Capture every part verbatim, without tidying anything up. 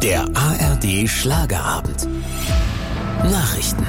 Der A R D Schlagerabend. Nachrichten.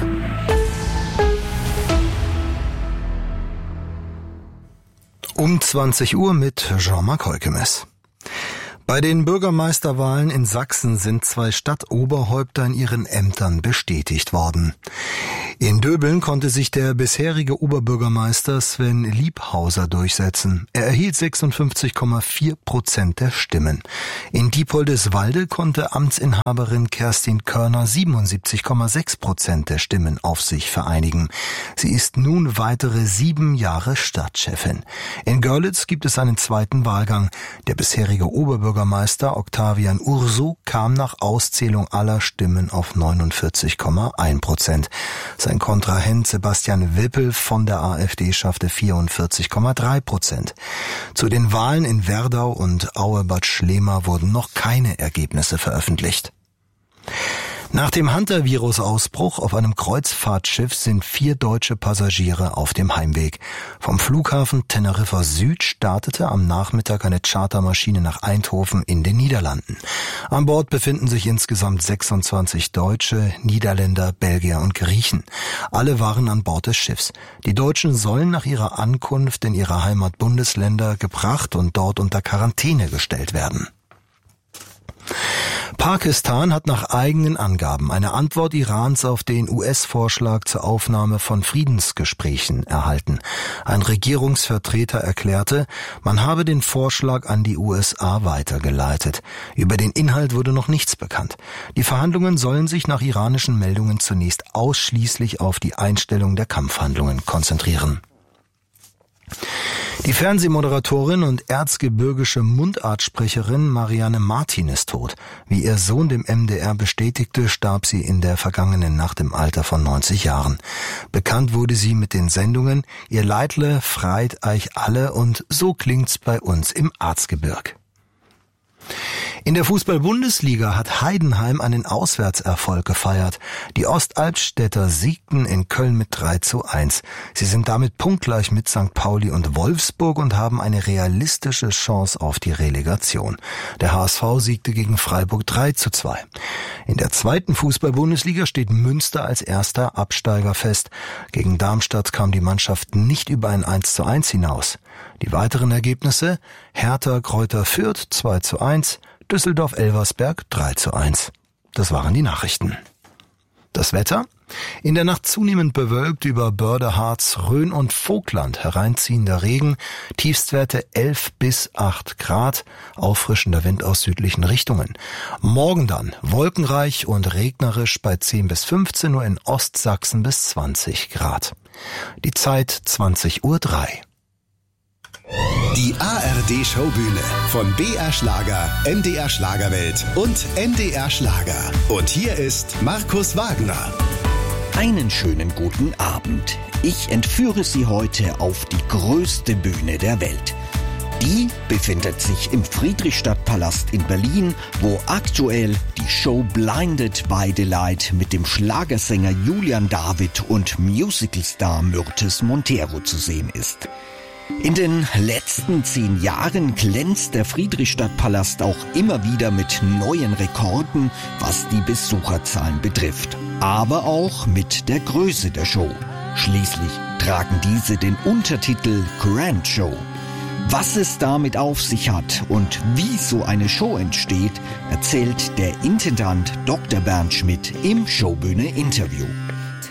Um zwanzig Uhr mit Jean-Marc Heukemes. Bei den Bürgermeisterwahlen in Sachsen sind zwei Stadtoberhäupter in ihren Ämtern bestätigt worden. In Döbeln konnte sich der bisherige Oberbürgermeister Sven Liebhauser durchsetzen. Er erhielt sechsundfünfzig Komma vier Prozent der Stimmen. In Diepoldeswalde konnte Amtsinhaberin Kerstin Körner siebenundsiebzig Komma sechs Prozent der Stimmen auf sich vereinigen. Sie ist nun weitere sieben Jahre Stadtchefin. In Görlitz gibt es einen zweiten Wahlgang. Der bisherige Oberbürgermeister Octavian Urso kam nach Auszählung aller Stimmen auf neunundvierzig Komma eins Prozent. Sein Kontrahent Sebastian Wippel von der AfD schaffte vierundvierzig Komma drei Prozent. Zu den Wahlen in Werdau und Aue-Bad Schlema wurden noch keine Ergebnisse veröffentlicht. Nach dem Hunter-Virus-Ausbruch auf einem Kreuzfahrtschiff sind vier deutsche Passagiere auf dem Heimweg. Vom Flughafen Teneriffa Süd startete am Nachmittag eine Chartermaschine nach Eindhoven in den Niederlanden. An Bord befinden sich insgesamt sechsundzwanzig Deutsche, Niederländer, Belgier und Griechen. Alle waren an Bord des Schiffs. Die Deutschen sollen nach ihrer Ankunft in ihre Heimatbundesländer gebracht und dort unter Quarantäne gestellt werden. Pakistan hat nach eigenen Angaben eine Antwort Irans auf den U S-Vorschlag zur Aufnahme von Friedensgesprächen erhalten. Ein Regierungsvertreter erklärte, man habe den Vorschlag an die U S A weitergeleitet. Über den Inhalt wurde noch nichts bekannt. Die Verhandlungen sollen sich nach iranischen Meldungen zunächst ausschließlich auf die Einstellung der Kampfhandlungen konzentrieren. Die Fernsehmoderatorin und erzgebirgische Mundartsprecherin Marianne Martin ist tot. Wie ihr Sohn dem M D R bestätigte, starb sie in der vergangenen Nacht im Alter von neunzig Jahren. Bekannt wurde sie mit den Sendungen Ihr Leidle freit eich alle und So klingt's bei uns im Erzgebirg. In der Fußball-Bundesliga hat Heidenheim einen Auswärtserfolg gefeiert. Die Ostalbstädter siegten in Köln mit drei zu eins. Sie sind damit punktgleich mit Sankt Pauli und Wolfsburg und haben eine realistische Chance auf die Relegation. Der H S V siegte gegen Freiburg drei zu zwei. In der zweiten Fußball-Bundesliga steht Münster als erster Absteiger fest. Gegen Darmstadt kam die Mannschaft nicht über ein eins zu eins hinaus. Die weiteren Ergebnisse: Hertha Greuther Fürth zwei zu eins, Düsseldorf-Elversberg drei zu eins. Das waren die Nachrichten. Das Wetter? In der Nacht zunehmend bewölkt, über Börde, Harz, Rhön und Vogtland hereinziehender Regen, Tiefstwerte elf bis acht Grad, auffrischender Wind aus südlichen Richtungen. Morgen dann wolkenreich und regnerisch bei zehn bis fünfzehn, nur in Ostsachsen bis zwanzig Grad. Die Zeit zwanzig Uhr drei. Die A R D-Showbühne von B R Schlager, M D R Schlagerwelt und M D R Schlager. Und hier ist Markus Wagner. Einen schönen guten Abend. Ich entführe Sie heute auf die größte Bühne der Welt. Die befindet sich im Friedrichstadtpalast in Berlin, wo aktuell die Show Blinded by Delight mit dem Schlagersänger Julian David und Musicalstar Myrtes Montero zu sehen ist. In den letzten zehn Jahren glänzt der Friedrichstadtpalast auch immer wieder mit neuen Rekorden, was die Besucherzahlen betrifft. Aber auch mit der Größe der Show. Schließlich tragen diese den Untertitel Grand Show. Was es damit auf sich hat und wie so eine Show entsteht, erzählt der Intendant Doktor Bernd Schmidt im Showbühne-Interview.